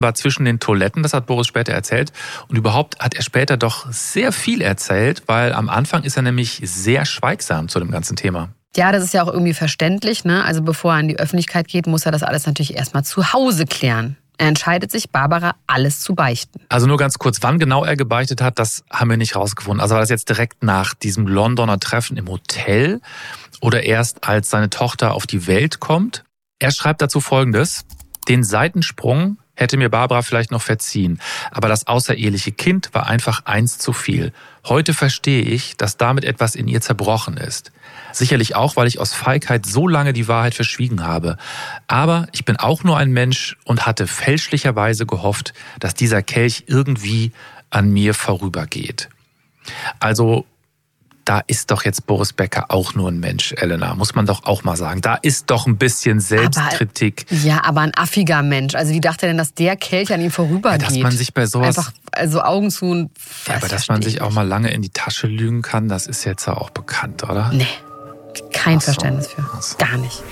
war zwischen den Toiletten, das hat Boris später erzählt. Und überhaupt hat er später doch sehr viel erzählt, weil am Anfang ist er nämlich sehr schweigsam zu dem ganzen Thema. Ja, das ist ja auch irgendwie verständlich, ne? Also bevor er in die Öffentlichkeit geht, muss er das alles natürlich erstmal zu Hause klären. Er entscheidet sich, Barbara alles zu beichten. Also nur ganz kurz, wann genau er gebeichtet hat, das haben wir nicht rausgefunden. Also war das jetzt direkt nach diesem Londoner Treffen im Hotel oder erst als seine Tochter auf die Welt kommt? Er schreibt dazu Folgendes: Den Seitensprung hätte mir Barbara vielleicht noch verziehen, aber das außereheliche Kind war einfach eins zu viel. Heute verstehe ich, dass damit etwas in ihr zerbrochen ist. Sicherlich auch, weil ich aus Feigheit so lange die Wahrheit verschwiegen habe. Aber ich bin auch nur ein Mensch und hatte fälschlicherweise gehofft, dass dieser Kelch irgendwie an mir vorübergeht. Also da ist doch jetzt Boris Becker auch nur ein Mensch, Elena, muss man doch auch mal sagen. Da ist doch ein bisschen Selbstkritik. Aber ein affiger Mensch. Also wie dachte er denn, dass der Kelch an ihm vorübergeht? Ja, dass man sich bei sowas... Einfach, also Augen zu und... Ja, aber dass man sich auch mal lange in die Tasche lügen kann, das ist jetzt auch bekannt, oder? Nee, kein Verständnis für. Gar nicht.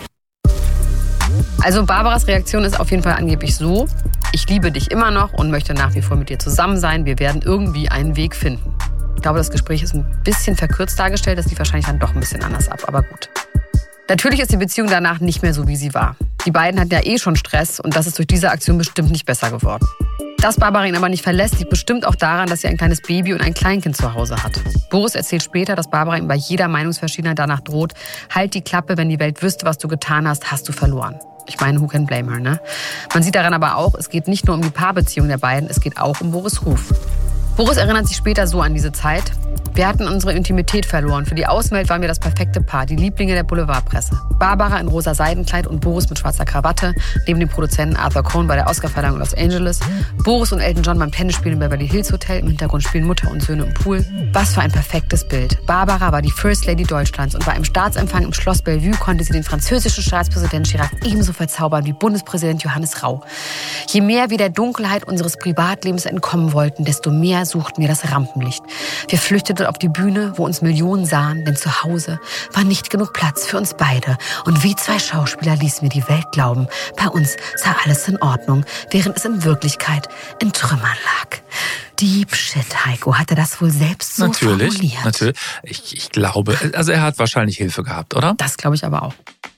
Also Barbaras Reaktion ist auf jeden Fall angeblich so: Ich liebe dich immer noch und möchte nach wie vor mit dir zusammen sein. Wir werden irgendwie einen Weg finden. Ich glaube, das Gespräch ist ein bisschen verkürzt dargestellt. Das lief wahrscheinlich dann doch ein bisschen anders ab, aber gut. Natürlich ist die Beziehung danach nicht mehr so, wie sie war. Die beiden hatten ja eh schon Stress und das ist durch diese Aktion bestimmt nicht besser geworden. Dass Barbara ihn aber nicht verlässt, liegt bestimmt auch daran, dass sie ein kleines Baby und ein Kleinkind zu Hause hat. Boris erzählt später, dass Barbara ihm bei jeder Meinungsverschiedenheit danach droht: Halt die Klappe, wenn die Welt wüsste, was du getan hast, hast du verloren. Ich meine, who can blame her, ne? Man sieht daran aber auch, es geht nicht nur um die Paarbeziehung der beiden, es geht auch um Boris' Ruf. Boris erinnert sich später so an diese Zeit: Wir hatten unsere Intimität verloren. Für die Außenwelt waren wir das perfekte Paar, die Lieblinge der Boulevardpresse. Barbara in rosa Seidenkleid und Boris mit schwarzer Krawatte, neben dem Produzenten Arthur Cohn bei der Oscarverleihung in Los Angeles. Boris und Elton John beim Tennisspielen im Beverly Hills Hotel. Im Hintergrund spielen Mutter und Söhne im Pool. Was für ein perfektes Bild. Barbara war die First Lady Deutschlands und bei einem Staatsempfang im Schloss Bellevue konnte sie den französischen Staatspräsident Chirac ebenso verzaubern wie Bundespräsident Johannes Rau. Je mehr wir der Dunkelheit unseres Privatlebens entkommen wollten, desto mehr suchten wir das Rampenlicht. Wir flüchteten auf die Bühne, wo uns Millionen sahen, denn zu Hause war nicht genug Platz für uns beide. Und wie zwei Schauspieler ließen wir die Welt glauben, bei uns sei alles in Ordnung, während es in Wirklichkeit in Trümmern lag. Deep Shit, Heiko. Hat er das wohl selbst so formuliert? Natürlich. Ich glaube, also er hat wahrscheinlich Hilfe gehabt, oder? Das glaube ich aber auch.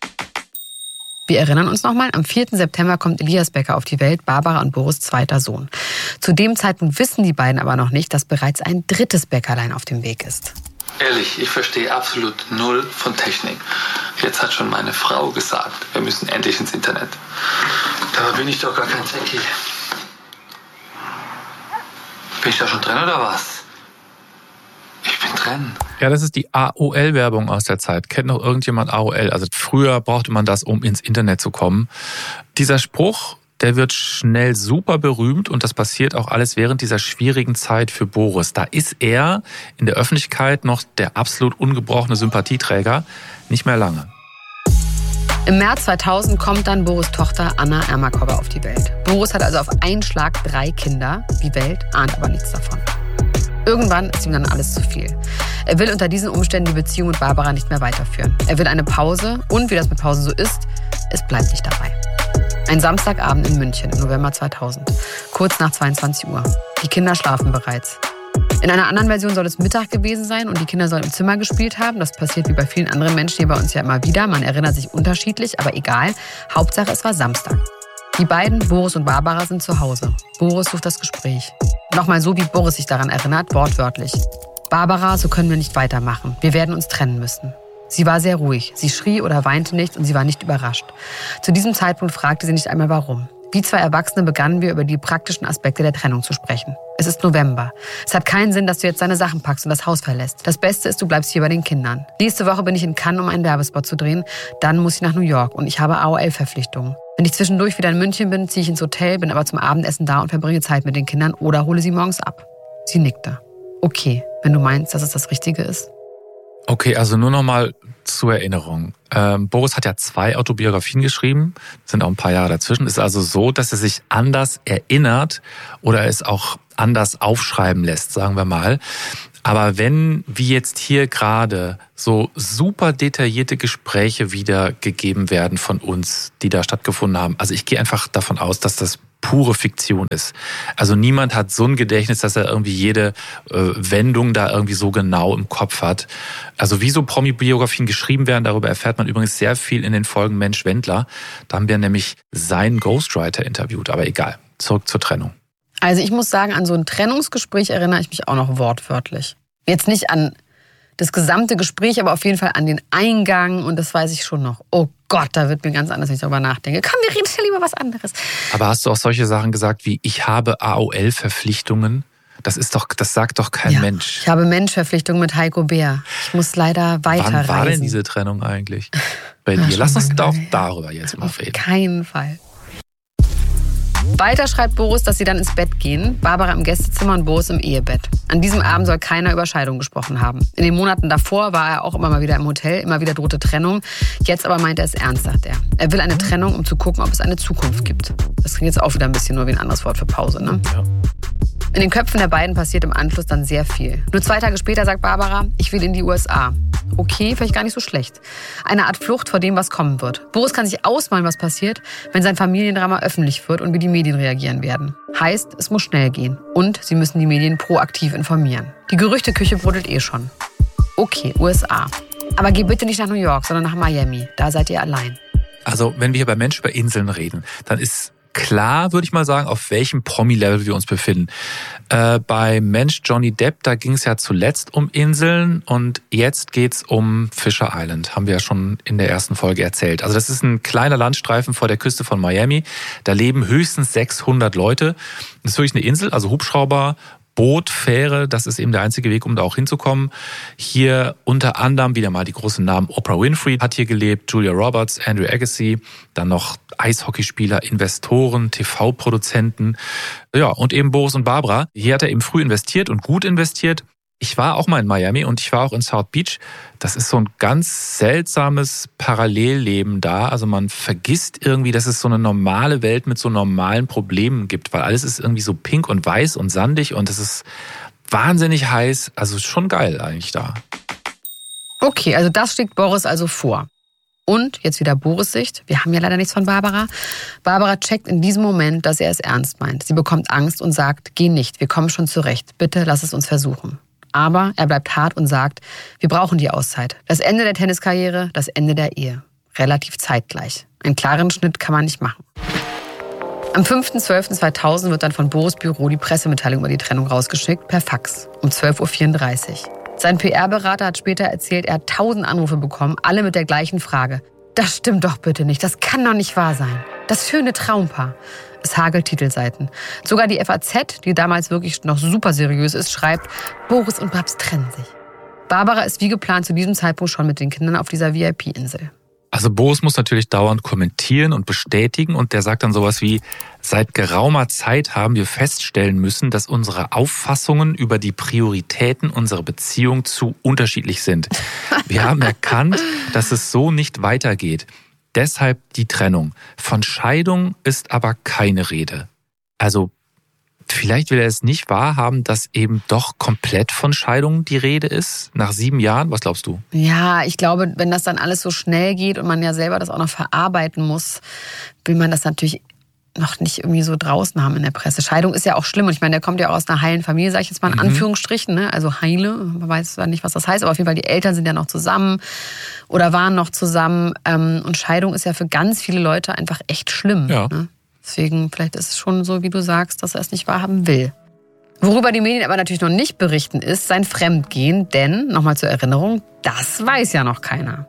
Wir erinnern uns nochmal, am 4. September kommt Elias Becker auf die Welt, Barbara und Boris' zweiter Sohn. Zu dem Zeitpunkt wissen die beiden aber noch nicht, dass bereits ein drittes Bäckerlein auf dem Weg ist. Ehrlich, ich verstehe absolut null von Technik. Jetzt hat schon meine Frau gesagt, wir müssen endlich ins Internet. Dabei bin ich doch gar kein Techie. Bin ich da schon drin oder was? Ich bin drin. Ja, das ist die AOL-Werbung aus der Zeit. Kennt noch irgendjemand AOL? Also früher brauchte man das, um ins Internet zu kommen. Dieser Spruch, der wird schnell super berühmt und das passiert auch alles während dieser schwierigen Zeit für Boris. Da ist er in der Öffentlichkeit noch der absolut ungebrochene Sympathieträger. Nicht mehr lange. Im März 2000 kommt dann Boris' Tochter Anna Ermakova auf die Welt. Boris hat also auf einen Schlag 3 Kinder. Die Welt ahnt aber nichts davon. Irgendwann ist ihm dann alles zu viel. Er will unter diesen Umständen die Beziehung mit Barbara nicht mehr weiterführen. Er will eine Pause und, wie das mit Pausen so ist, es bleibt nicht dabei. Ein Samstagabend in München im November 2000, kurz nach 22 Uhr. Die Kinder schlafen bereits. In einer anderen Version soll es Mittag gewesen sein und die Kinder sollen im Zimmer gespielt haben. Das passiert wie bei vielen anderen Menschen hier bei uns ja immer wieder. Man erinnert sich unterschiedlich, aber egal. Hauptsache, es war Samstag. Die beiden, Boris und Barbara, sind zu Hause. Boris sucht das Gespräch. Nochmal so, wie Boris sich daran erinnert, wortwörtlich. Barbara, so können wir nicht weitermachen. Wir werden uns trennen müssen. Sie war sehr ruhig. Sie schrie oder weinte nicht und sie war nicht überrascht. Zu diesem Zeitpunkt fragte sie nicht einmal warum. Wie 2 Erwachsene begannen wir über die praktischen Aspekte der Trennung zu sprechen. Es ist November. Es hat keinen Sinn, dass du jetzt deine Sachen packst und das Haus verlässt. Das Beste ist, du bleibst hier bei den Kindern. Nächste Woche bin ich in Cannes, um einen Werbespot zu drehen. Dann muss ich nach New York und ich habe AOL-Verpflichtungen. Wenn ich zwischendurch wieder in München bin, ziehe ich ins Hotel, bin aber zum Abendessen da und verbringe Zeit mit den Kindern oder hole sie morgens ab. Sie nickte. Okay, wenn du meinst, dass es das Richtige ist. Okay, also nur noch mal zur Erinnerung. Boris hat ja 2 Autobiografien geschrieben, sind auch ein paar Jahre dazwischen. Ist also so, dass er sich anders erinnert oder es auch anders aufschreiben lässt, sagen wir mal. Aber wenn, wie jetzt hier gerade, so super detaillierte Gespräche wiedergegeben werden von uns, die da stattgefunden haben, also ich gehe einfach davon aus, dass das pure Fiktion ist. Also niemand hat so ein Gedächtnis, dass er irgendwie jede Wendung da irgendwie so genau im Kopf hat. Also wie so Promi-Biografien geschrieben werden, darüber erfährt man übrigens sehr viel in den Folgen Mensch Wendler. Da haben wir nämlich seinen Ghostwriter interviewt, aber egal, zurück zur Trennung. Also ich muss sagen, an so ein Trennungsgespräch erinnere ich mich auch noch wortwörtlich. Jetzt nicht an das gesamte Gespräch, aber auf jeden Fall an den Eingang und das weiß ich schon noch. Oh Gott, da wird mir ganz anders, wenn ich darüber nachdenke. Komm, wir reden schnell über was anderes. Aber hast du auch solche Sachen gesagt wie, ich habe AOL-Verpflichtungen? Das sagt doch kein Mensch. Ich habe Menschverpflichtungen mit Heiko Bär. Ich muss leider weiterreisen. Wann war denn diese Trennung eigentlich bei dir? Lass uns doch darüber jetzt mal reden. Auf keinen Fall. Weiter schreibt Boris, dass sie dann ins Bett gehen. Barbara im Gästezimmer und Boris im Ehebett. An diesem Abend soll keiner über Scheidung gesprochen haben. In den Monaten davor war er auch immer mal wieder im Hotel, immer wieder drohte Trennung. Jetzt aber meint er es ernst, sagt er. Er will eine Trennung, um zu gucken, ob es eine Zukunft gibt. Das klingt jetzt auch wieder ein bisschen nur wie ein anderes Wort für Pause, ne? Ja. In den Köpfen der beiden passiert im Anschluss dann sehr viel. Nur 2 Tage später sagt Barbara, ich will in die USA. Okay, vielleicht gar nicht so schlecht. Eine Art Flucht vor dem, was kommen wird. Boris kann sich ausmalen, was passiert, wenn sein Familiendrama öffentlich wird und wie die Medien reagieren werden. Heißt, es muss schnell gehen. Und sie müssen die Medien proaktiv informieren. Die Gerüchteküche brodelt schon. Okay, USA. Aber geh bitte nicht nach New York, sondern nach Miami. Da seid ihr allein. Also, wenn wir hier bei Mensch über Inseln reden, dann ist klar, würde ich mal sagen, auf welchem Promi-Level wir uns befinden. Bei Mensch Johnny Depp, da ging es ja zuletzt um Inseln und jetzt geht's um Fisher Island, haben wir ja schon in der ersten Folge erzählt. Also das ist ein kleiner Landstreifen vor der Küste von Miami. Da leben höchstens 600 Leute. Das ist wirklich eine Insel, also Hubschrauber, Boot, Fähre, das ist eben der einzige Weg, um da auch hinzukommen. Hier unter anderem wieder mal die großen Namen. Oprah Winfrey hat hier gelebt, Julia Roberts, Andrew Agassi, dann noch Eishockeyspieler, Investoren, TV-Produzenten. Ja, und eben Boris und Barbara. Hier hat er eben früh investiert und gut investiert. Ich war auch mal in Miami und ich war auch in South Beach. Das ist so ein ganz seltsames Parallelleben da. Also man vergisst irgendwie, dass es so eine normale Welt mit so normalen Problemen gibt, weil alles ist irgendwie so pink und weiß und sandig und es ist wahnsinnig heiß. Also schon geil eigentlich da. Okay, also das schlägt Boris also vor. Und jetzt wieder Boris' Sicht. Wir haben ja leider nichts von Barbara. Barbara checkt in diesem Moment, dass er es ernst meint. Sie bekommt Angst und sagt, geh nicht, wir kommen schon zurecht. Bitte lass es uns versuchen. Aber er bleibt hart und sagt, wir brauchen die Auszeit. Das Ende der Tenniskarriere, das Ende der Ehe. Relativ zeitgleich. Einen klaren Schnitt kann man nicht machen. Am 5.12.2000 wird dann von Boris' Büro die Pressemitteilung über die Trennung rausgeschickt, per Fax, um 12.34 Uhr. Sein PR-Berater hat später erzählt, er hat 1000 Anrufe bekommen, alle mit der gleichen Frage. Das stimmt doch bitte nicht, das kann doch nicht wahr sein. Das schöne Traumpaar. Es hagelt Titelseiten. Sogar die FAZ, die damals wirklich noch super seriös ist, schreibt, Boris und Babs trennen sich. Barbara ist wie geplant zu diesem Zeitpunkt schon mit den Kindern auf dieser VIP-Insel. Also Boris muss natürlich dauernd kommentieren und bestätigen und der sagt dann sowas wie, seit geraumer Zeit haben wir feststellen müssen, dass unsere Auffassungen über die Prioritäten unserer Beziehung zu unterschiedlich sind. Wir haben erkannt, dass es so nicht weitergeht. Deshalb die Trennung. Von Scheidung ist aber keine Rede. Also vielleicht will er es nicht wahrhaben, dass eben doch komplett von Scheidung die Rede ist, nach 7 Jahren. Was glaubst du? Ja, ich glaube, wenn das dann alles so schnell geht und man ja selber das auch noch verarbeiten muss, will man das natürlich noch nicht irgendwie so draußen haben in der Presse. Scheidung ist ja auch schlimm und ich meine, der kommt ja auch aus einer heilen Familie, sage ich jetzt mal in Anführungsstrichen, ne? Also heile, man weiß zwar nicht, was das heißt, aber auf jeden Fall die Eltern sind ja noch zusammen oder waren noch zusammen und Scheidung ist ja für ganz viele Leute einfach echt schlimm. Ja. Ne? Deswegen, vielleicht ist es schon so, wie du sagst, dass er es nicht wahrhaben will. Worüber die Medien aber natürlich noch nicht berichten, ist sein Fremdgehen, denn, nochmal zur Erinnerung, das weiß ja noch keiner.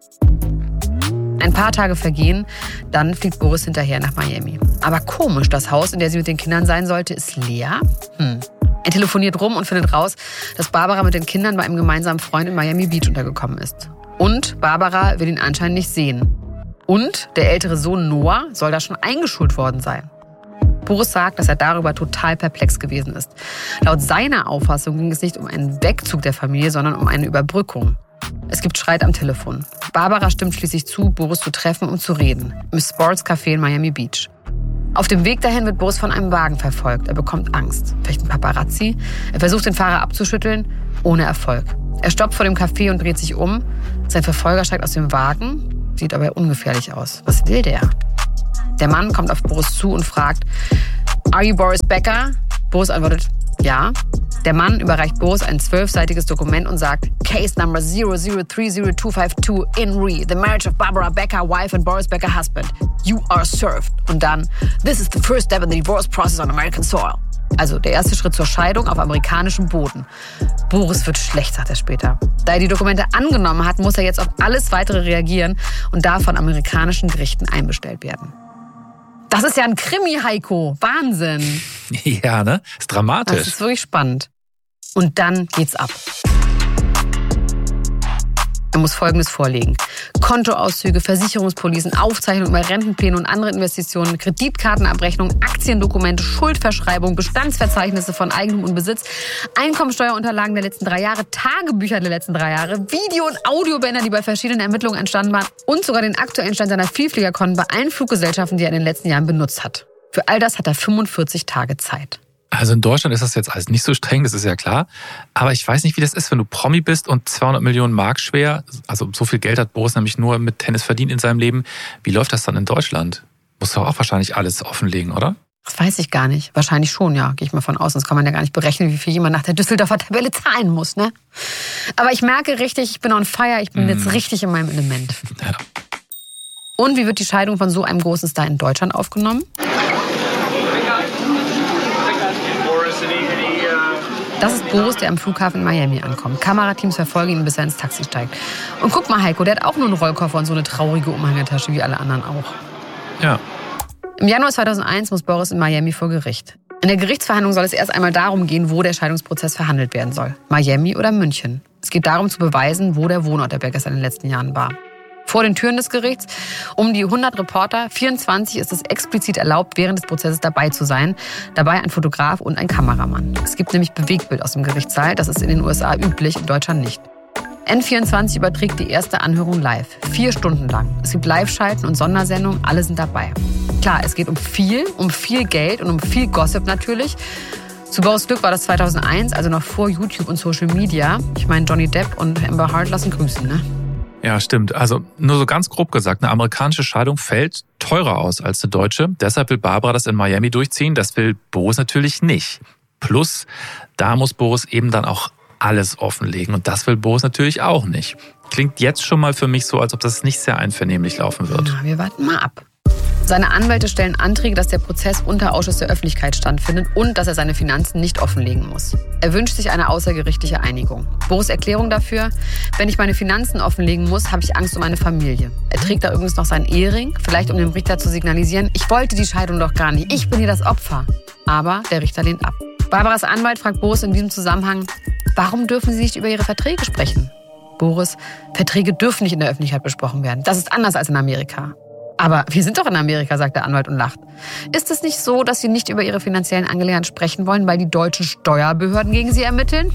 Ein paar Tage vergehen, dann fliegt Boris hinterher nach Miami. Aber komisch, das Haus, in dem sie mit den Kindern sein sollte, ist leer. Er telefoniert rum und findet raus, dass Barbara mit den Kindern bei einem gemeinsamen Freund in Miami Beach untergekommen ist. Und Barbara will ihn anscheinend nicht sehen. Und der ältere Sohn Noah soll da schon eingeschult worden sein. Boris sagt, dass er darüber total perplex gewesen ist. Laut seiner Auffassung ging es nicht um einen Wegzug der Familie, sondern um eine Überbrückung. Es gibt Streit am Telefon. Barbara stimmt schließlich zu, Boris zu treffen, um zu reden. Im Sports Café in Miami Beach. Auf dem Weg dahin wird Boris von einem Wagen verfolgt. Er bekommt Angst. Vielleicht ein Paparazzi. Er versucht, den Fahrer abzuschütteln, ohne Erfolg. Er stoppt vor dem Café und dreht sich um. Sein Verfolger steigt aus dem Wagen, sieht aber ungefährlich aus. Was will der? Der Mann kommt auf Boris zu und fragt, "Are you Boris Becker?" Boris antwortet, ja. Der Mann überreicht Boris ein 12-seitiges Dokument und sagt, Case number 0030252 in re, the marriage of Barbara Becker, wife and Boris Becker, husband. You are served. Und dann, this is the first step in the divorce process on American soil. Also der erste Schritt zur Scheidung auf amerikanischem Boden. Boris wird schlecht, sagt er später. Da er die Dokumente angenommen hat, muss er jetzt auf alles Weitere reagieren und darf von amerikanischen Gerichten einbestellt werden. Das ist ja ein Krimi, Heiko. Wahnsinn. Ja, ne? Ist dramatisch. Das ist wirklich spannend. Und dann geht's ab. Er muss Folgendes vorlegen. Kontoauszüge, Versicherungspolicen, Aufzeichnungen über Rentenpläne und andere Investitionen, Kreditkartenabrechnung, Aktiendokumente, Schuldverschreibung, Bestandsverzeichnisse von Eigentum und Besitz, Einkommensteuerunterlagen der letzten 3 Jahre, Tagebücher der letzten 3 Jahre, Video- und Audiobänder, die bei verschiedenen Ermittlungen entstanden waren und sogar den aktuellen Stand seiner Vielfliegerkonten bei allen Fluggesellschaften, die er in den letzten Jahren benutzt hat. Für all das hat er 45 Tage Zeit. Also in Deutschland ist das jetzt alles nicht so streng, das ist ja klar. Aber ich weiß nicht, wie das ist, wenn du Promi bist und 200 Millionen Mark schwer, also so viel Geld hat Boris nämlich nur mit Tennis verdient in seinem Leben. Wie läuft das dann in Deutschland? Musst du auch wahrscheinlich alles offenlegen, oder? Das weiß ich gar nicht. Wahrscheinlich schon, ja. Gehe ich mal von aus. Sonst kann man ja gar nicht berechnen, wie viel jemand nach der Düsseldorfer Tabelle zahlen muss, ne? Aber ich merke richtig, ich bin on fire. Ich bin jetzt richtig in meinem Element. Ja. Und wie wird die Scheidung von so einem großen Star in Deutschland aufgenommen? Das ist Boris, der am Flughafen in Miami ankommt. Kamerateams verfolgen ihn, bis er ins Taxi steigt. Und guck mal, Heiko, der hat auch nur einen Rollkoffer und so eine traurige Umhängetasche, wie alle anderen auch. Ja. Im Januar 2001 muss Boris in Miami vor Gericht. In der Gerichtsverhandlung soll es erst einmal darum gehen, wo der Scheidungsprozess verhandelt werden soll. Miami oder München. Es geht darum zu beweisen, wo der Wohnort der Beckers in den letzten Jahren war. Vor den Türen des Gerichts, um die 100 Reporter, 24 ist es explizit erlaubt, während des Prozesses dabei zu sein. Dabei ein Fotograf und ein Kameramann. Es gibt nämlich Bewegtbild aus dem Gerichtssaal. Das ist in den USA üblich, in Deutschland nicht. N24 überträgt die erste Anhörung live. 4 Stunden lang. Es gibt Live-Schalten und Sondersendungen, alle sind dabei. Klar, es geht um viel Geld und um viel Gossip natürlich. Zu Boris Glück war das 2001, also noch vor YouTube und Social Media. Ich meine, Johnny Depp und Amber Heard lassen grüßen, ne? Ja, stimmt. Also nur so ganz grob gesagt, eine amerikanische Scheidung fällt teurer aus als eine deutsche. Deshalb will Barbara das in Miami durchziehen. Das will Boris natürlich nicht. Plus, da muss Boris eben dann auch alles offenlegen. Und das will Boris natürlich auch nicht. Klingt jetzt schon mal für mich so, als ob das nicht sehr einvernehmlich laufen wird. Na, wir warten mal ab. Seine Anwälte stellen Anträge, dass der Prozess unter Ausschuss der Öffentlichkeit stattfindet und dass er seine Finanzen nicht offenlegen muss. Er wünscht sich eine außergerichtliche Einigung. Boris' Erklärung dafür: Wenn ich meine Finanzen offenlegen muss, habe ich Angst um meine Familie. Er trägt da übrigens noch seinen Ehering, vielleicht um dem Richter zu signalisieren, ich wollte die Scheidung doch gar nicht, ich bin hier das Opfer. Aber der Richter lehnt ab. Barbaras Anwalt fragt Boris in diesem Zusammenhang, warum dürfen Sie nicht über Ihre Verträge sprechen? Boris: Verträge dürfen nicht in der Öffentlichkeit besprochen werden. Das ist anders als in Amerika. Aber wir sind doch in Amerika, sagt der Anwalt und lacht. Ist es nicht so, dass Sie nicht über Ihre finanziellen Angelegenheiten sprechen wollen, weil die deutschen Steuerbehörden gegen Sie ermitteln?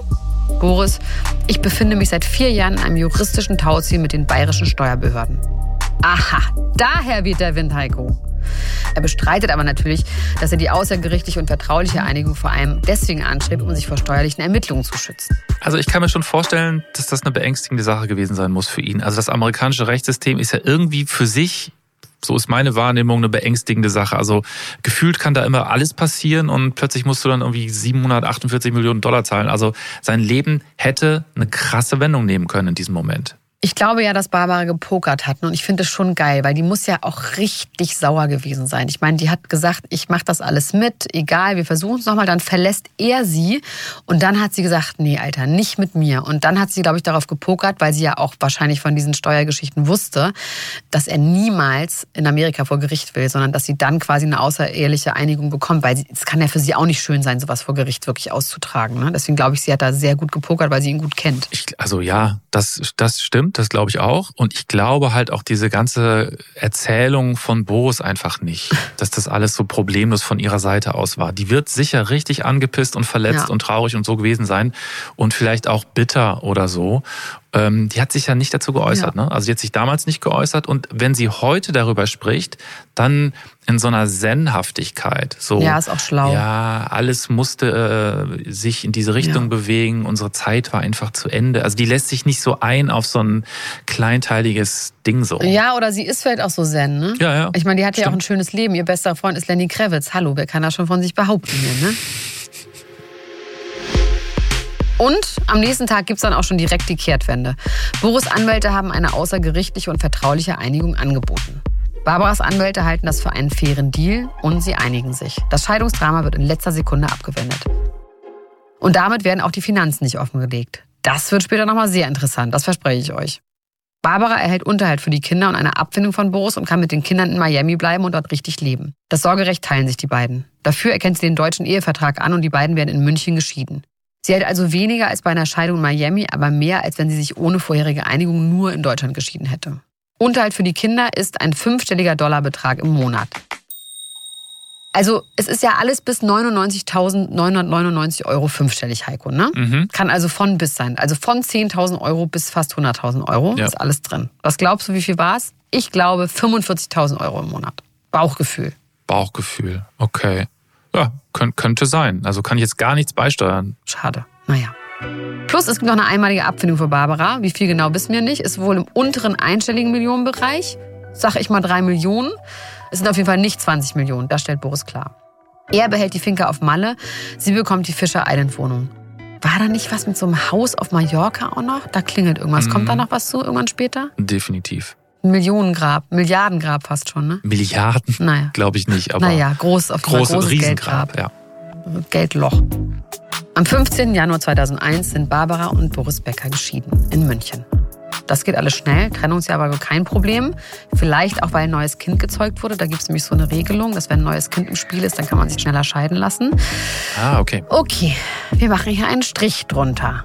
Boris: Ich befinde mich seit 4 Jahren in einem juristischen Tauziehen mit den bayerischen Steuerbehörden. Aha, daher weht der Wind, Heiko. Er bestreitet aber natürlich, dass er die außergerichtliche und vertrauliche Einigung vor allem deswegen anstrebt, um sich vor steuerlichen Ermittlungen zu schützen. Also ich kann mir schon vorstellen, dass das eine beängstigende Sache gewesen sein muss für ihn. Also das amerikanische Rechtssystem ist ja irgendwie für sich, so ist meine Wahrnehmung, eine beängstigende Sache. Also gefühlt kann da immer alles passieren und plötzlich musst du dann irgendwie 748 Millionen Dollar zahlen. Also sein Leben hätte eine krasse Wendung nehmen können in diesem Moment. Ich glaube ja, dass Barbara gepokert hat und ich finde es schon geil, weil die muss ja auch richtig sauer gewesen sein. Ich meine, die hat gesagt, ich mache das alles mit, egal, wir versuchen es nochmal, dann verlässt er sie und dann hat sie gesagt, nee, Alter, nicht mit mir. Und dann hat sie, glaube ich, darauf gepokert, weil sie ja auch wahrscheinlich von diesen Steuergeschichten wusste, dass er niemals in Amerika vor Gericht will, sondern dass sie dann quasi eine außereheliche Einigung bekommt, weil es kann ja für sie auch nicht schön sein, sowas vor Gericht wirklich auszutragen. Ne? Deswegen glaube ich, sie hat da sehr gut gepokert, weil sie ihn gut kennt. Also ja, das stimmt. Das glaube ich auch. Und ich glaube halt auch diese ganze Erzählung von Boris einfach nicht, dass das alles so problemlos von ihrer Seite aus war. Die wird sicher richtig angepisst und verletzt und traurig und so gewesen sein und vielleicht auch bitter oder so. Die hat sich ja nicht dazu geäußert. Ja. Ne? Also die hat sich damals nicht geäußert. Und wenn sie heute darüber spricht, dann in so einer Zen-Haftigkeit. So, ja, ist auch schlau. Ja, alles musste sich in diese Richtung bewegen. Unsere Zeit war einfach zu Ende. Also die lässt sich nicht so ein auf so ein kleinteiliges Ding so. Ja, oder sie ist vielleicht auch so Zen, ne? Ja. Ich meine, die hat ja auch ein schönes Leben. Ihr bester Freund ist Lenny Kravitz. Hallo, wer kann das schon von sich behaupten hier, ne? Und am nächsten Tag gibt's dann auch schon direkt die Kehrtwende. Boris' Anwälte haben eine außergerichtliche und vertrauliche Einigung angeboten. Barbaras Anwälte halten das für einen fairen Deal und sie einigen sich. Das Scheidungsdrama wird in letzter Sekunde abgewendet. Und damit werden auch die Finanzen nicht offengelegt. Das wird später nochmal sehr interessant, das verspreche ich euch. Barbara erhält Unterhalt für die Kinder und eine Abfindung von Boris und kann mit den Kindern in Miami bleiben und dort richtig leben. Das Sorgerecht teilen sich die beiden. Dafür erkennt sie den deutschen Ehevertrag an und die beiden werden in München geschieden. Sie hält also weniger als bei einer Scheidung in Miami, aber mehr, als wenn sie sich ohne vorherige Einigung nur in Deutschland geschieden hätte. Unterhalt für die Kinder ist ein 5-stelliger Dollarbetrag im Monat. Also es ist ja alles bis 99.999 Euro fünfstellig, Heiko, ne? Mhm. Kann also von bis sein. Also von 10.000 Euro bis fast 100.000 Euro ist alles drin. Was glaubst du, wie viel war es? Ich glaube 45.000 Euro im Monat. Bauchgefühl. Bauchgefühl, okay. Ja, könnte sein. Also kann ich jetzt gar nichts beisteuern. Schade. Naja. Plus es gibt noch eine einmalige Abfindung für Barbara. Wie viel genau wissen wir nicht. Ist wohl im unteren einstelligen Millionenbereich. Sag ich mal 3 Millionen. Es sind auf jeden Fall nicht 20 Millionen. Das stellt Boris klar. Er behält die Finca auf Malle. Sie bekommt die Fisher Island Wohnung. War da nicht was mit so einem Haus auf Mallorca auch noch? Da klingelt irgendwas. Kommt da noch was zu irgendwann später? Definitiv. Millionengrab, Milliardengrab fast schon, ne? Milliarden? Naja. Glaube ich nicht, aber großes Riesengrab, Geldgrab. Geldloch. Am 15. Januar 2001 sind Barbara und Boris Becker geschieden in München. Das geht alles schnell, Trennungsjahr war kein Problem. Vielleicht auch, weil ein neues Kind gezeugt wurde. Da gibt es nämlich so eine Regelung, dass wenn ein neues Kind im Spiel ist, dann kann man sich schneller scheiden lassen. Ah, okay. Okay, wir machen hier einen Strich drunter.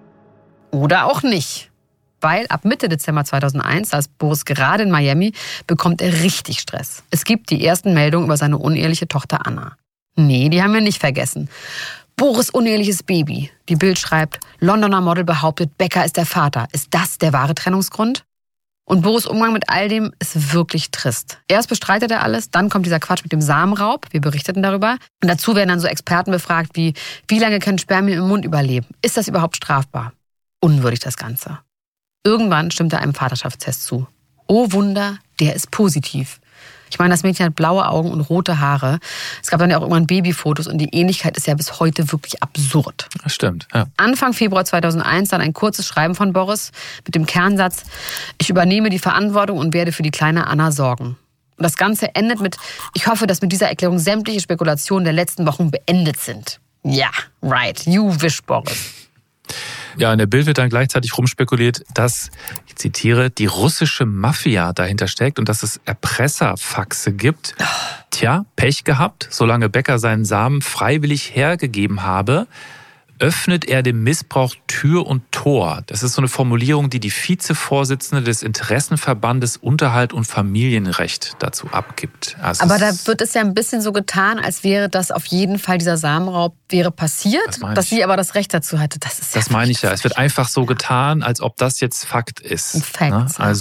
Oder auch nicht. Weil ab Mitte Dezember 2001, da ist Boris gerade in Miami, bekommt er richtig Stress. Es gibt die ersten Meldungen über seine uneheliche Tochter Anna. Nee, die haben wir nicht vergessen. Boris' uneheliches Baby. Die Bild schreibt, Londoner Model behauptet, Becker ist der Vater. Ist das der wahre Trennungsgrund? Und Boris' Umgang mit all dem ist wirklich trist. Erst bestreitet er alles, dann kommt dieser Quatsch mit dem Samenraub. Wir berichteten darüber. Und dazu werden dann so Experten befragt wie lange können Spermien im Mund überleben? Ist das überhaupt strafbar? Unwürdig das Ganze. Irgendwann stimmt er einem Vaterschaftstest zu. Oh Wunder, der ist positiv. Ich meine, das Mädchen hat blaue Augen und rote Haare. Es gab dann ja auch irgendwann Babyfotos und die Ähnlichkeit ist ja bis heute wirklich absurd. Das stimmt, ja. Anfang Februar 2001 dann ein kurzes Schreiben von Boris mit dem Kernsatz, ich übernehme die Verantwortung und werde für die kleine Anna sorgen. Und das Ganze endet mit, ich hoffe, dass mit dieser Erklärung sämtliche Spekulationen der letzten Wochen beendet sind. Ja, right, you wish, Boris. Ja, in der Bild wird dann gleichzeitig rumspekuliert, dass, ich zitiere, die russische Mafia dahinter steckt und dass es Erpresserfaxe gibt. Tja, Pech gehabt, solange Becker seinen Samen freiwillig hergegeben habe, öffnet er dem Missbrauch Tür und Tor. Das ist so eine Formulierung, die die Vizevorsitzende des Interessenverbandes Unterhalt und Familienrecht dazu abgibt. Also aber da wird es ja ein bisschen so getan, als wäre das auf jeden Fall dieser Samenraub wäre passiert, dass sie aber das Recht dazu hatte. Das meine ich ja. Es wird einfach so getan, als ob das jetzt Fakt ist. Ein Fakt. Ne?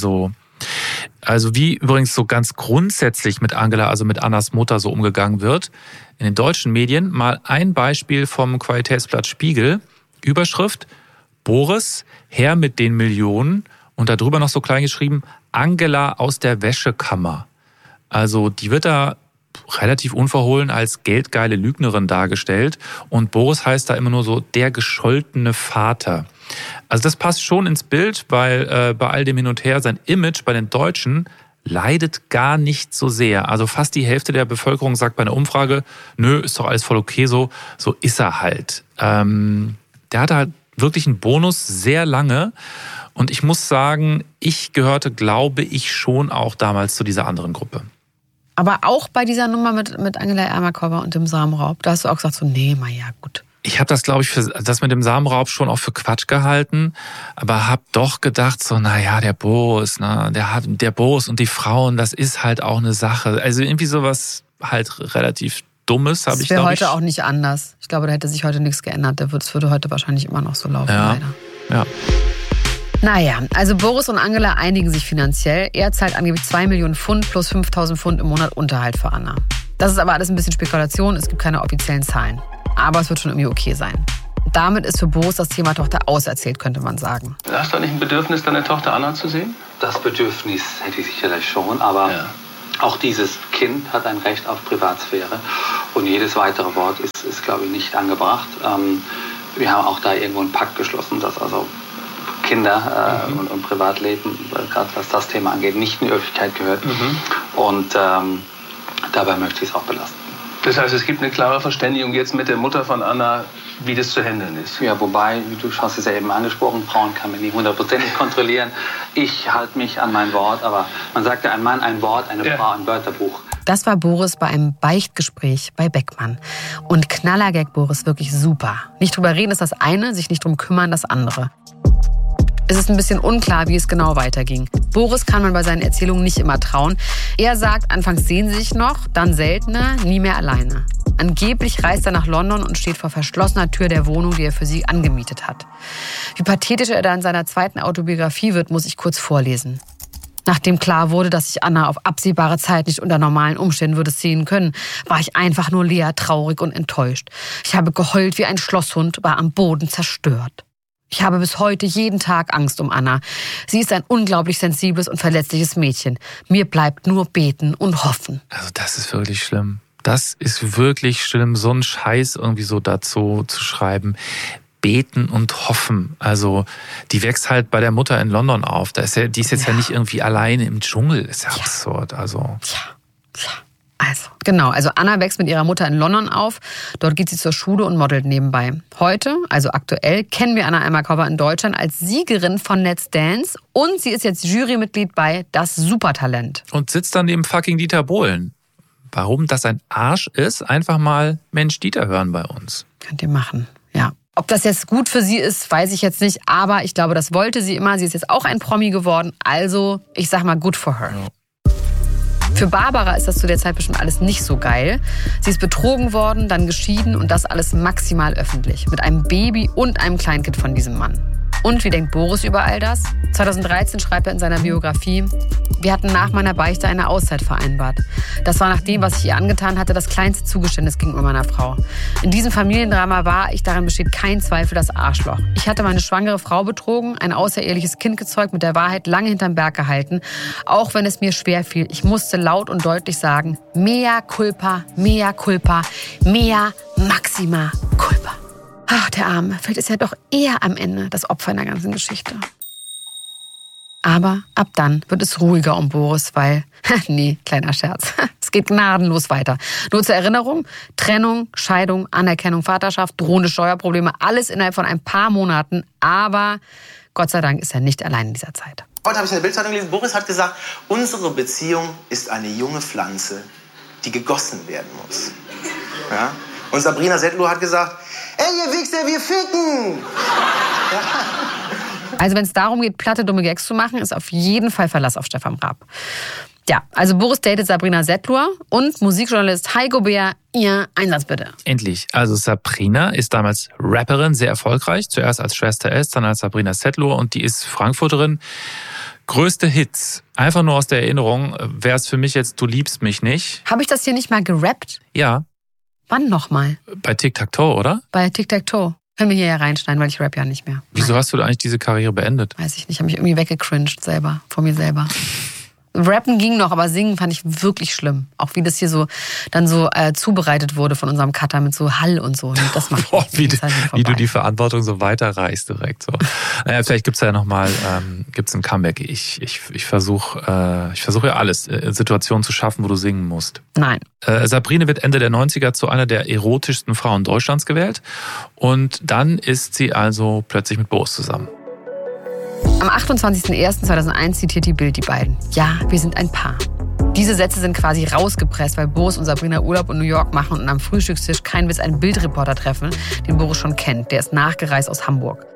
Also wie übrigens so ganz grundsätzlich mit Angela, also mit Annas Mutter so umgegangen wird. In den deutschen Medien mal ein Beispiel vom Qualitätsblatt Spiegel. Überschrift, Boris, Herr mit den Millionen. Und darüber noch so klein geschrieben, Angela aus der Wäschekammer. Also die wird da relativ unverhohlen als geldgeile Lügnerin dargestellt. Und Boris heißt da immer nur so der gescholtene Vater. Also das passt schon ins Bild, weil bei all dem Hin und Her sein Image bei den Deutschen leidet gar nicht so sehr. Also fast die Hälfte der Bevölkerung sagt bei einer Umfrage, nö, ist doch alles voll okay so. So ist er halt. Der hatte halt wirklich einen Bonus sehr lange. Und ich muss sagen, ich gehörte, glaube ich, schon auch damals zu dieser anderen Gruppe. Aber auch bei dieser Nummer mit Angela Ermakova und dem Samenraub, da hast du auch gesagt so, nee, na ja, gut. Ich habe das, glaube ich, für das mit dem Samenraub schon auch für Quatsch gehalten, aber habe doch gedacht so, naja, der Boris, ne, der Boris und die Frauen, das ist halt auch eine Sache. Also irgendwie sowas halt relativ Dummes habe ich, glaube ich. Das wäre heute auch nicht anders. Ich glaube, da hätte sich heute nichts geändert. Das würde heute wahrscheinlich immer noch so laufen, ja, leider. Ja. Naja, also Boris und Angela einigen sich finanziell. Er zahlt angeblich 2 Millionen Pfund plus 5.000 Pfund im Monat Unterhalt für Anna. Das ist aber alles ein bisschen Spekulation, es gibt keine offiziellen Zahlen. Aber es wird schon irgendwie okay sein. Damit ist für Boris das Thema Tochter auserzählt, könnte man sagen. Hast du nicht ein Bedürfnis, deine Tochter Anna zu sehen? Das Bedürfnis hätte ich sicherlich schon, aber auch dieses Kind hat ein Recht auf Privatsphäre. Und jedes weitere Wort ist glaube ich, nicht angebracht. Wir haben auch da irgendwo einen Pakt geschlossen, dass also Kinder und Privatleben, gerade was das Thema angeht, nicht in die Öffentlichkeit gehört. Und dabei möchte ich es auch belassen. Das heißt, es gibt eine klare Verständigung jetzt mit der Mutter von Anna, wie das zu handeln ist. Ja, wobei, du hast es ja eben angesprochen, Frauen kann man nie 100% kontrollieren. Ich halte mich an mein Wort, aber man sagt ja, ein Mann ein Wort, eine Frau ein Wörterbuch. Das war Boris bei einem Beichtgespräch bei Beckmann. Und Knallergag Boris, wirklich super. Nicht drüber reden ist das eine, sich nicht drum kümmern das andere. Es ist ein bisschen unklar, wie es genau weiterging. Boris kann man bei seinen Erzählungen nicht immer trauen. Er sagt, anfangs sehen sie sich noch, dann seltener, nie mehr alleine. Angeblich reist er nach London und steht vor verschlossener Tür der Wohnung, die er für sie angemietet hat. Wie pathetisch er da in seiner zweiten Autobiografie wird, muss ich kurz vorlesen. Nachdem klar wurde, dass ich Anna auf absehbare Zeit nicht unter normalen Umständen würde sehen können, war ich einfach nur leer, traurig und enttäuscht. Ich habe geheult wie ein Schlosshund, war am Boden zerstört. Ich habe bis heute jeden Tag Angst um Anna. Sie ist ein unglaublich sensibles und verletzliches Mädchen. Mir bleibt nur beten und hoffen. Also das ist wirklich schlimm. Das ist wirklich schlimm, so einen Scheiß irgendwie so dazu zu schreiben. Beten und hoffen. Also die wächst halt bei der Mutter in London auf. Die ist jetzt ja nicht irgendwie alleine im Dschungel. Ist ja absurd. Also. Also Anna wächst mit ihrer Mutter in London auf. Dort geht sie zur Schule und modelt nebenbei. Heute, also aktuell, kennen wir Anna Almakova in Deutschland als Siegerin von Let's Dance und sie ist jetzt Jurymitglied bei Das Supertalent. Und sitzt dann neben fucking Dieter Bohlen. Warum das ein Arsch ist, einfach mal Mensch Dieter hören bei uns. Könnt ihr machen, ja. Ob das jetzt gut für sie ist, weiß ich jetzt nicht, aber ich glaube, das wollte sie immer. Sie ist jetzt auch ein Promi geworden, also ich sag mal good for her. Ja. Für Barbara ist das zu der Zeit bestimmt alles nicht so geil. Sie ist betrogen worden, dann geschieden und das alles maximal öffentlich. Mit einem Baby und einem Kleinkind von diesem Mann. Und wie denkt Boris über all das? 2013 schreibt er in seiner Biografie: Wir hatten nach meiner Beichte eine Auszeit vereinbart. Das war nach dem, was ich ihr angetan hatte, das kleinste Zugeständnis gegenüber meiner Frau. In diesem Familiendrama war ich, daran besteht kein Zweifel, das Arschloch. Ich hatte meine schwangere Frau betrogen, ein außereheliches Kind gezeugt, mit der Wahrheit lange hinterm Berg gehalten. Auch wenn es mir schwer fiel, ich musste laut und deutlich sagen: Mea culpa, mea culpa, mea maxima culpa. Ach, der Arme. Vielleicht ist er doch eher am Ende das Opfer in der ganzen Geschichte. Aber ab dann wird es ruhiger um Boris, weil, nee, kleiner Scherz, es geht gnadenlos weiter. Nur zur Erinnerung, Trennung, Scheidung, Anerkennung, Vaterschaft, drohende Steuerprobleme, alles innerhalb von ein paar Monaten. Aber Gott sei Dank ist er nicht allein in dieser Zeit. Heute habe ich in der Bildzeitung gelesen, Boris hat gesagt, unsere Beziehung ist eine junge Pflanze, die gegossen werden muss. Ja? Und Sabrina Settler hat gesagt, ey, ihr Wichser, wir ficken! Ja. Also wenn es darum geht, platte, dumme Gags zu machen, ist auf jeden Fall Verlass auf Stefan Raab. Ja, also Boris datet Sabrina Settler und Musikjournalist Heiko Beer, ihr Einsatz bitte. Endlich. Also Sabrina ist damals Rapperin, sehr erfolgreich. Zuerst als Schwester S, dann als Sabrina Settler und die ist Frankfurterin. Größte Hits, einfach nur aus der Erinnerung, wäre es für mich jetzt Du liebst mich nicht. Habe ich das hier nicht mal gerappt? Ja. Wann nochmal? Bei Tic-Tac-Toe, oder? Bei Tic-Tac-Toe. Können wir hier ja reinschneiden, weil ich rap ja nicht mehr. Wieso hast du da eigentlich diese Karriere beendet? Weiß ich nicht, habe mich irgendwie weggecringed selber, vor mir selber. Rappen ging noch, aber singen fand ich wirklich schlimm. Auch wie das hier so dann so zubereitet wurde von unserem Cutter mit so Hall und so. Das macht wie du die Verantwortung so weiterreichst direkt. So. Naja, vielleicht gibt's ja nochmal ein Comeback. Ich versuche ja alles, Situationen zu schaffen, wo du singen musst. Nein. Sabrina wird Ende der 90er zu einer der erotischsten Frauen Deutschlands gewählt. Und dann ist sie also plötzlich mit Boris zusammen. Am 28.01.2001 zitiert die Bild die beiden. Ja, wir sind ein Paar. Diese Sätze sind quasi rausgepresst, weil Boris und Sabrina Urlaub in New York machen und am Frühstückstisch kein Witz einen Bildreporter treffen, den Boris schon kennt. Der ist nachgereist aus Hamburg.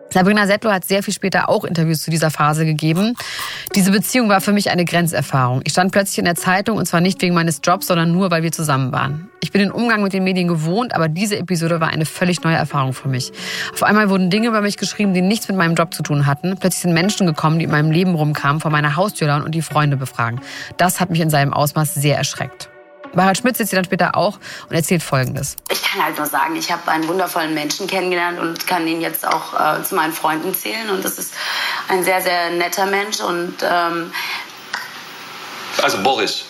Sabrina Settler hat sehr viel später auch Interviews zu dieser Phase gegeben. Diese Beziehung war für mich eine Grenzerfahrung. Ich stand plötzlich in der Zeitung und zwar nicht wegen meines Jobs, sondern nur, weil wir zusammen waren. Ich bin den Umgang mit den Medien gewohnt, aber diese Episode war eine völlig neue Erfahrung für mich. Auf einmal wurden Dinge über mich geschrieben, die nichts mit meinem Job zu tun hatten. Plötzlich sind Menschen gekommen, die in meinem Leben rumkamen, vor meiner Haustür und die Freunde befragen. Das hat mich in seinem Ausmaß sehr erschreckt. Harald Schmidt sitzt hier dann später auch und erzählt Folgendes. Ich kann halt nur sagen, ich habe einen wundervollen Menschen kennengelernt und kann ihn jetzt auch zu meinen Freunden zählen. Und das ist ein sehr, sehr netter Mensch. Und also Boris.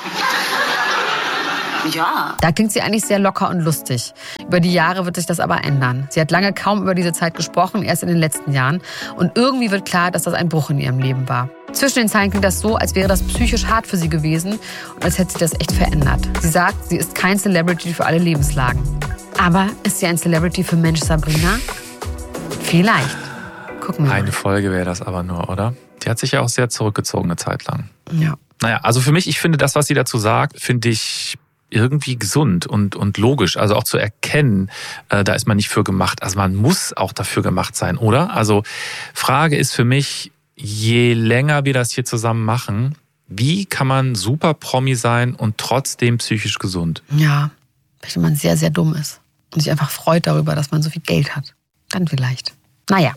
Ja. Da klingt sie eigentlich sehr locker und lustig. Über die Jahre wird sich das aber ändern. Sie hat lange kaum über diese Zeit gesprochen, erst in den letzten Jahren. Und irgendwie wird klar, dass das ein Bruch in ihrem Leben war. Zwischen den Zeilen klingt das so, als wäre das psychisch hart für sie gewesen und als hätte sie das echt verändert. Sie sagt, sie ist kein Celebrity für alle Lebenslagen. Aber ist sie ein Celebrity für Mensch Sabrina? Vielleicht. Gucken wir mal. Eine Folge wäre das aber nur, oder? Die hat sich ja auch sehr zurückgezogen eine Zeit lang. Ja. Naja, also für mich, ich finde das, was sie dazu sagt, finde ich irgendwie gesund und logisch. Also auch zu erkennen, da ist man nicht für gemacht. Also man muss auch dafür gemacht sein, oder? Also Frage ist für mich, je länger wir das hier zusammen machen, wie kann man super Promi sein und trotzdem psychisch gesund? Ja, vielleicht wenn man sehr, sehr dumm ist und sich einfach freut darüber, dass man so viel Geld hat. Dann vielleicht. Naja.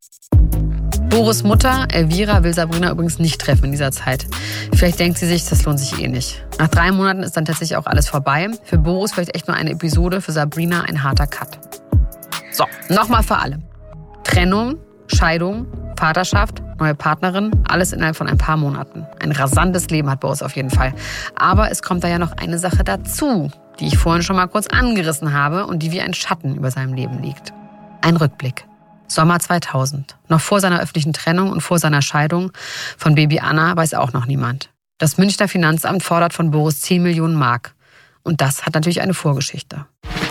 Boris' Mutter, Elvira, will Sabrina übrigens nicht treffen in dieser Zeit. Vielleicht denkt sie sich, das lohnt sich eh nicht. Nach 3 Monaten ist dann tatsächlich auch alles vorbei. Für Boris vielleicht echt nur eine Episode, für Sabrina ein harter Cut. So, nochmal für alle. Trennung, Scheidung, Vaterschaft, neue Partnerin, alles innerhalb von ein paar Monaten. Ein rasantes Leben hat Boris auf jeden Fall. Aber es kommt da ja noch eine Sache dazu, die ich vorhin schon mal kurz angerissen habe und die wie ein Schatten über seinem Leben liegt. Ein Rückblick. Sommer 2000. Noch vor seiner öffentlichen Trennung und vor seiner Scheidung von Baby Anna weiß auch noch niemand. Das Münchner Finanzamt fordert von Boris 10 Millionen Mark. Und das hat natürlich eine Vorgeschichte.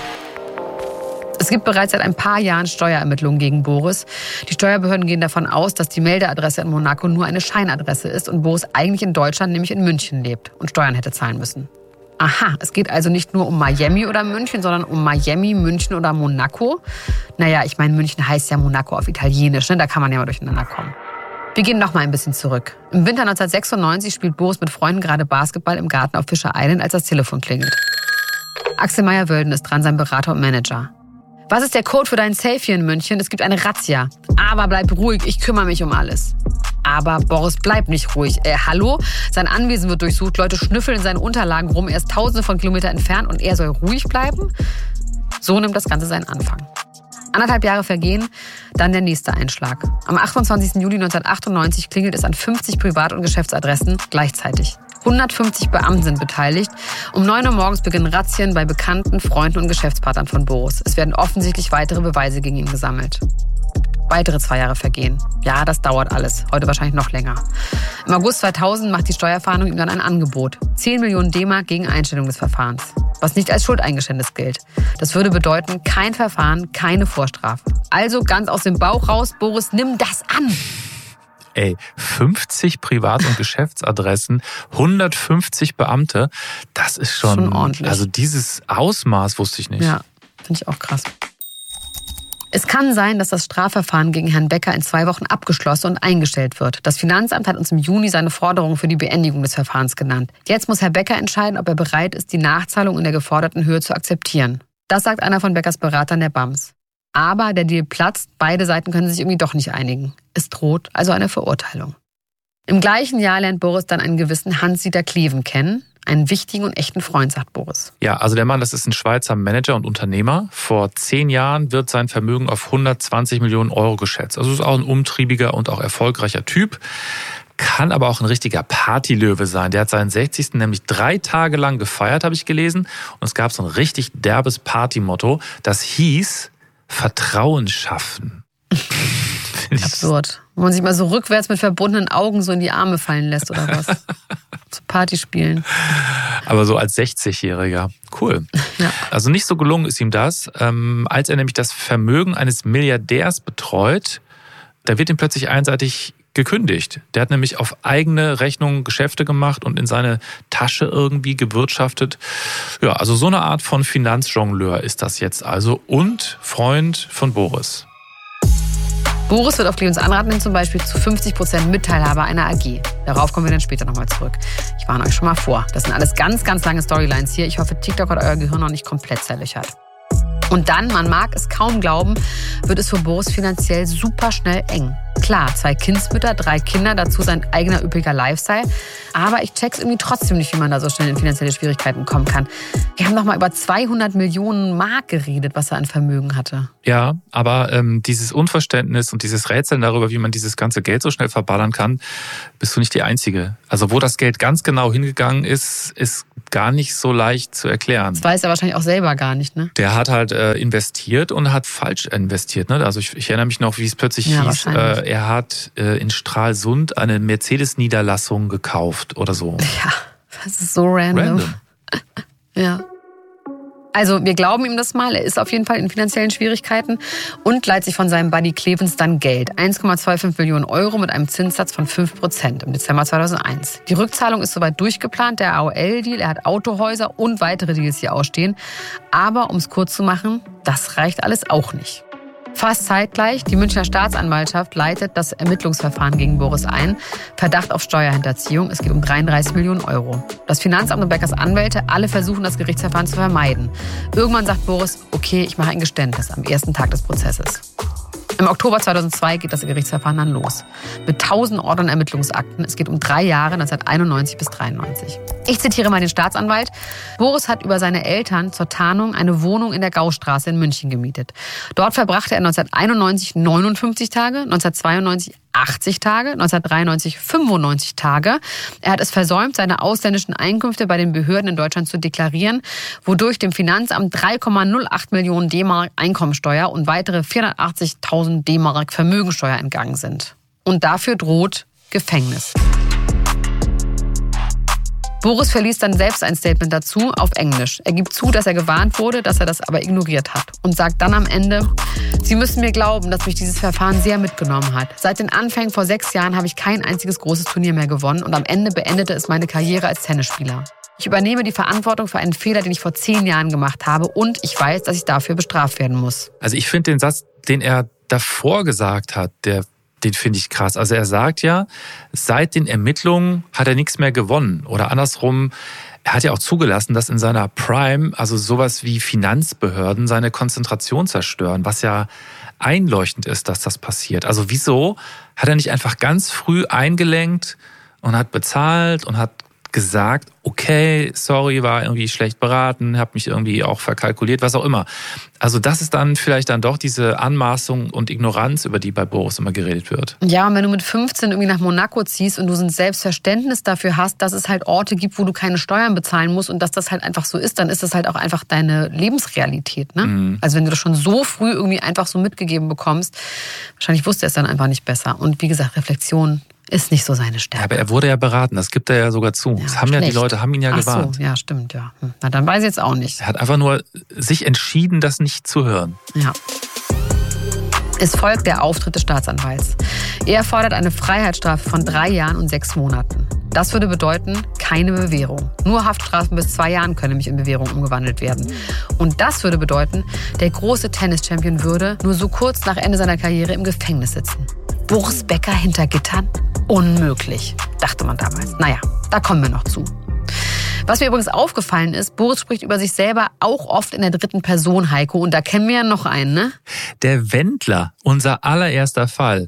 Es gibt bereits seit ein paar Jahren Steuerermittlungen gegen Boris. Die Steuerbehörden gehen davon aus, dass die Meldeadresse in Monaco nur eine Scheinadresse ist und Boris eigentlich in Deutschland, nämlich in München, lebt und Steuern hätte zahlen müssen. Aha, es geht also nicht nur um Miami oder München, sondern um Miami, München oder Monaco. Naja, ich meine, München heißt ja Monaco auf Italienisch, ne? Da kann man ja mal durcheinander kommen. Wir gehen noch mal ein bisschen zurück. Im Winter 1996 spielt Boris mit Freunden gerade Basketball im Garten auf Fischer Island, als das Telefon klingelt. Axel Meyer-Wölden ist dran, sein Berater und Manager. Was ist der Code für deinen Safe hier in München? Es gibt eine Razzia. Aber bleib ruhig, ich kümmere mich um alles. Aber Boris bleibt nicht ruhig. Hallo? Sein Anwesen wird durchsucht, Leute schnüffeln in seinen Unterlagen rum, er ist tausende von Kilometern entfernt und er soll ruhig bleiben? So nimmt das Ganze seinen Anfang. 1,5 Jahre vergehen, dann der nächste Einschlag. Am 28. Juli 1998 klingelt es an 50 Privat- und Geschäftsadressen gleichzeitig. 150 Beamten sind beteiligt. Um 9 Uhr morgens beginnen Razzien bei Bekannten, Freunden und Geschäftspartnern von Boris. Es werden offensichtlich weitere Beweise gegen ihn gesammelt. Weitere 2 Jahre vergehen. Ja, das dauert alles. Heute wahrscheinlich noch länger. Im August 2000 macht die Steuerfahndung ihm dann ein Angebot. 10 Millionen D-Mark gegen Einstellung des Verfahrens. Was nicht als Schuldeingeständnis gilt. Das würde bedeuten, kein Verfahren, keine Vorstrafe. Also ganz aus dem Bauch raus, Boris, nimm das an. 50 Privat- und Geschäftsadressen, 150 Beamte, das ist schon ordentlich. Also dieses Ausmaß wusste ich nicht. Ja, finde ich auch krass. Es kann sein, dass das Strafverfahren gegen Herrn Becker in 2 Wochen abgeschlossen und eingestellt wird. Das Finanzamt hat uns im Juni seine Forderung für die Beendigung des Verfahrens genannt. Jetzt muss Herr Becker entscheiden, ob er bereit ist, die Nachzahlung in der geforderten Höhe zu akzeptieren. Das sagt einer von Beckers Beratern, der BAMS. Aber der Deal platzt, beide Seiten können sich irgendwie doch nicht einigen. Es droht also eine Verurteilung. Im gleichen Jahr lernt Boris dann einen gewissen Hans-Dieter Kleven kennen. Einen wichtigen und echten Freund, sagt Boris. Ja, also der Mann, das ist ein Schweizer Manager und Unternehmer. Vor 10 Jahren wird sein Vermögen auf 120 Millionen Euro geschätzt. Also ist auch ein umtriebiger und auch erfolgreicher Typ. Kann aber auch ein richtiger Partylöwe sein. Der hat seinen 60. nämlich 3 Tage lang gefeiert, habe ich gelesen. Und es gab so ein richtig derbes Partymotto. Das hieß Vertrauen schaffen. Absurd. Wo man sich mal so rückwärts mit verbundenen Augen so in die Arme fallen lässt oder was. Zu Party spielen. Aber so als 60-Jähriger. Cool. Ja. Also nicht so gelungen ist ihm das. Als er nämlich das Vermögen eines Milliardärs betreut, da wird ihm plötzlich einseitig gekündigt. Der hat nämlich auf eigene Rechnung Geschäfte gemacht und in seine Tasche irgendwie gewirtschaftet. Ja, also so eine Art von Finanzjongleur ist das jetzt also und Freund von Boris. Boris wird auf Clemens Anraten hin zum Beispiel zu 50% Mitteilhaber einer AG. Darauf kommen wir dann später nochmal zurück. Ich warne euch schon mal vor. Das sind alles ganz, ganz lange Storylines hier. Ich hoffe, TikTok hat euer Gehirn noch nicht komplett zerlöchert. Und dann, man mag es kaum glauben, wird es für Boris finanziell super schnell eng. Klar, 2 Kindsmütter, 3 Kinder, dazu sein eigener üppiger Lifestyle. Aber ich check's irgendwie trotzdem nicht, wie man da so schnell in finanzielle Schwierigkeiten kommen kann. Wir haben doch mal über 200 Millionen Mark geredet, was er an Vermögen hatte. Ja, aber dieses Unverständnis und dieses Rätseln darüber, wie man dieses ganze Geld so schnell verballern kann, bist du nicht die Einzige. Also wo das Geld ganz genau hingegangen ist, ist gar nicht so leicht zu erklären. Das weiß er wahrscheinlich auch selber gar nicht, ne? Der hat halt investiert und hat falsch investiert. Ne? Also ich erinnere mich noch, wie es plötzlich hieß, er hat in Stralsund eine Mercedes-Niederlassung gekauft oder so. Ja, das ist so random. Ja. Also wir glauben ihm das mal, er ist auf jeden Fall in finanziellen Schwierigkeiten und leiht sich von seinem Buddy Clemens dann Geld. 1,25 Millionen Euro mit einem Zinssatz von 5% im Dezember 2001. Die Rückzahlung ist soweit durchgeplant, der AOL-Deal, er hat Autohäuser und weitere Deals hier ausstehen. Aber um es kurz zu machen, das reicht alles auch nicht. Fast zeitgleich, die Münchner Staatsanwaltschaft leitet das Ermittlungsverfahren gegen Boris ein. Verdacht auf Steuerhinterziehung. Es geht um 33 Millionen Euro. Das Finanzamt und Beckers Anwälte, alle versuchen, das Gerichtsverfahren zu vermeiden. Irgendwann sagt Boris, okay, ich mache ein Geständnis am ersten Tag des Prozesses. Im Oktober 2002 geht das Gerichtsverfahren dann los. Mit 1000 Ordnern Ermittlungsakten. Es geht um 3 Jahre, 1991 bis 1993. Ich zitiere mal den Staatsanwalt. Boris hat über seine Eltern zur Tarnung eine Wohnung in der Gaustraße in München gemietet. Dort verbrachte er 1991 59 Tage, 1992 80 Tage, 1993 95 Tage. Er hat es versäumt, seine ausländischen Einkünfte bei den Behörden in Deutschland zu deklarieren, wodurch dem Finanzamt 3,08 Millionen D-Mark Einkommensteuer und weitere 480.000 D-Mark Vermögensteuer entgangen sind. Und dafür droht Gefängnis. Boris verließ dann selbst ein Statement dazu auf Englisch. Er gibt zu, dass er gewarnt wurde, dass er das aber ignoriert hat. Und sagt dann am Ende, Sie müssen mir glauben, dass mich dieses Verfahren sehr mitgenommen hat. Seit den Anfängen vor 6 Jahren habe ich kein einziges großes Turnier mehr gewonnen und am Ende beendete es meine Karriere als Tennisspieler. Ich übernehme die Verantwortung für einen Fehler, den ich vor 10 Jahren gemacht habe und ich weiß, dass ich dafür bestraft werden muss. Also ich finde den Satz, den er davor gesagt hat, den finde ich krass. Also er sagt ja, seit den Ermittlungen hat er nichts mehr gewonnen. Oder andersrum, er hat ja auch zugelassen, dass in seiner Prime, also sowas wie Finanzbehörden, seine Konzentration zerstören, was ja einleuchtend ist, dass das passiert. Also wieso hat er nicht einfach ganz früh eingelenkt und hat bezahlt und hat gesagt, okay, sorry, war irgendwie schlecht beraten, habe mich irgendwie auch verkalkuliert, was auch immer. Also das ist dann vielleicht dann doch diese Anmaßung und Ignoranz, über die bei Boris immer geredet wird. Ja, und wenn du mit 15 irgendwie nach Monaco ziehst und du so ein Selbstverständnis dafür hast, dass es halt Orte gibt, wo du keine Steuern bezahlen musst und dass das halt einfach so ist, dann ist das halt auch einfach deine Lebensrealität. Ne? Mhm. Also wenn du das schon so früh irgendwie einfach so mitgegeben bekommst, wahrscheinlich wusste er es dann einfach nicht besser. Und wie gesagt, Reflexion ist nicht so seine Stärke. Ja, aber er wurde ja beraten, das gibt er ja sogar zu. Ja, das haben schlecht. Ja die Leute haben ihn ja gewarnt. Ach so, ja, stimmt, ja. Na, dann weiß ich jetzt auch nicht. Er hat einfach nur sich entschieden, das nicht zu hören. Ja. Es folgt der Auftritt des Staatsanwalts. Er fordert eine Freiheitsstrafe von 3 Jahren und 6 Monaten. Das würde bedeuten, keine Bewährung. Nur Haftstrafen bis 2 Jahren können nämlich in Bewährung umgewandelt werden. Und das würde bedeuten, der große Tennis-Champion würde nur so kurz nach Ende seiner Karriere im Gefängnis sitzen. Boris Becker hinter Gittern? Unmöglich, dachte man damals. Naja, da kommen wir noch zu. Was mir übrigens aufgefallen ist, Boris spricht über sich selber auch oft in der 3. Person, Heiko. Und da kennen wir ja noch einen, ne? Der Wendler, unser allererster Fall.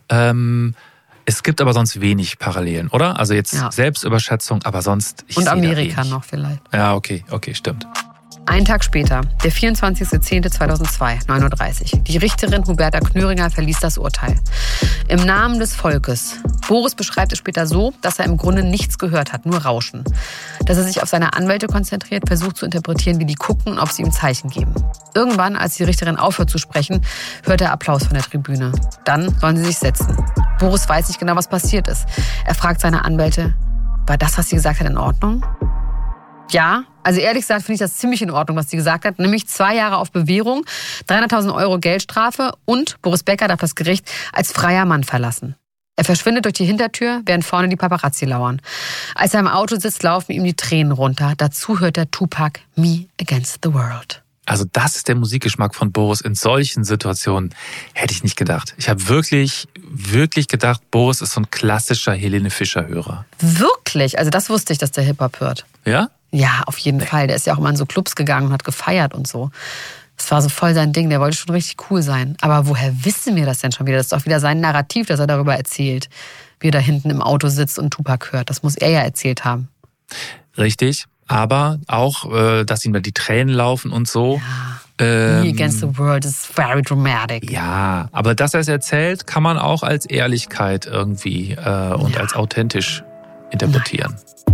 Es gibt aber sonst wenig Parallelen, oder? Also jetzt Selbstüberschätzung, aber sonst... Und Amerika noch vielleicht. Ja, okay, stimmt. Ein Tag später, der 24.10.2002, 9:30 Uhr. Die Richterin Huberta Knöringer verließ das Urteil. Im Namen des Volkes. Boris beschreibt es später so, dass er im Grunde nichts gehört hat, nur Rauschen. Dass er sich auf seine Anwälte konzentriert, versucht zu interpretieren, wie die gucken und ob sie ihm Zeichen geben. Irgendwann, als die Richterin aufhört zu sprechen, hört er Applaus von der Tribüne. Dann sollen sie sich setzen. Boris weiß nicht genau, was passiert ist. Er fragt seine Anwälte, war das, was sie gesagt hat, in Ordnung? Ja, also ehrlich gesagt finde ich das ziemlich in Ordnung, was sie gesagt hat. Nämlich 2 Jahre auf Bewährung, 300.000 Euro Geldstrafe und Boris Becker darf das Gericht als freier Mann verlassen. Er verschwindet durch die Hintertür, während vorne die Paparazzi lauern. Als er im Auto sitzt, laufen ihm die Tränen runter. Dazu hört er Tupac Me Against the World. Also das ist der Musikgeschmack von Boris in solchen Situationen. Hätte ich nicht gedacht. Ich habe wirklich gedacht, Boris ist so ein klassischer Helene Fischer-Hörer. Wirklich? Also das wusste ich, dass der Hip-Hop hört. Ja? Ja, auf jeden Fall. Der ist ja auch mal in so Clubs gegangen und hat gefeiert und so. Das war so voll sein Ding. Der wollte schon richtig cool sein. Aber woher wissen wir das denn schon wieder? Das ist doch wieder sein Narrativ, das er darüber erzählt. Wie er da hinten im Auto sitzt und Tupac hört. Das muss er ja erzählt haben. Richtig. Aber auch, dass ihm da die Tränen laufen und so. Ja. Me Against the World is very dramatic. Ja, aber dass er es erzählt, kann man auch als Ehrlichkeit irgendwie und als authentisch interpretieren.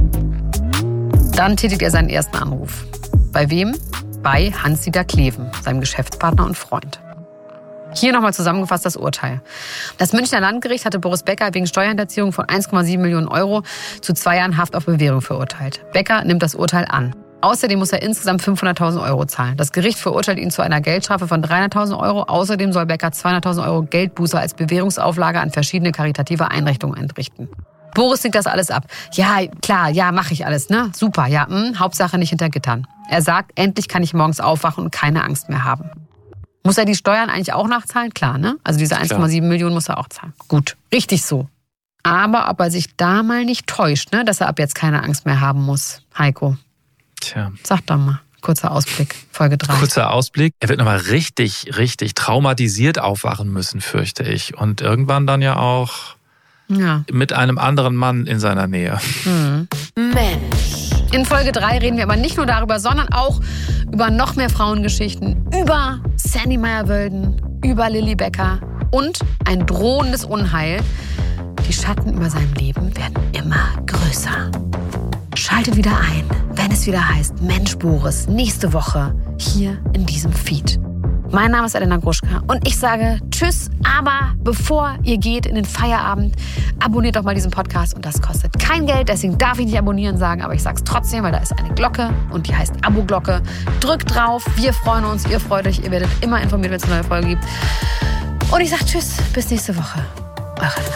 Dann tätigt er seinen ersten Anruf. Bei wem? Bei Hans-Dieter Kleven, seinem Geschäftspartner und Freund. Hier nochmal zusammengefasst das Urteil. Das Münchner Landgericht hatte Boris Becker wegen Steuerhinterziehung von 1,7 Millionen Euro zu 2 Jahren Haft auf Bewährung verurteilt. Becker nimmt das Urteil an. Außerdem muss er insgesamt 500.000 Euro zahlen. Das Gericht verurteilt ihn zu einer Geldstrafe von 300.000 Euro. Außerdem soll Becker 200.000 Euro Geldbuße als Bewährungsauflage an verschiedene karitative Einrichtungen entrichten. Boris nickt das alles ab. Ja, klar, ja, mache ich alles, ne? Super, ja, Hauptsache nicht hinter Gittern. Er sagt, endlich kann ich morgens aufwachen und keine Angst mehr haben. Muss er die Steuern eigentlich auch nachzahlen? Klar, ne? Also diese 1,7 Millionen muss er auch zahlen. Gut, richtig so. Aber ob er sich da mal nicht täuscht, ne? Dass er ab jetzt keine Angst mehr haben muss. Heiko. Tja. Sag doch mal. Kurzer Ausblick, Folge 3. Kurzer Ausblick. Er wird nochmal richtig traumatisiert aufwachen müssen, fürchte ich. Und irgendwann dann ja auch mit einem anderen Mann in seiner Nähe. Mensch. In Folge 3 reden wir aber nicht nur darüber, sondern auch über noch mehr Frauengeschichten, über Sandy Meyer-Wölden, über Lilly Becker und ein drohendes Unheil. Die Schatten über seinem Leben werden immer größer. Schaltet wieder ein, wenn es wieder heißt Mensch Boris, nächste Woche hier in diesem Feed. Mein Name ist Elena Gruschka und ich sage Tschüss, aber bevor ihr geht in den Feierabend, abonniert doch mal diesen Podcast und das kostet kein Geld, deswegen darf ich nicht abonnieren sagen, aber ich sag's trotzdem, weil da ist eine Glocke und die heißt Abo-Glocke. Drückt drauf, wir freuen uns, ihr freut euch, ihr werdet immer informiert, wenn es eine neue Folge gibt. Und ich sag Tschüss, bis nächste Woche. Eure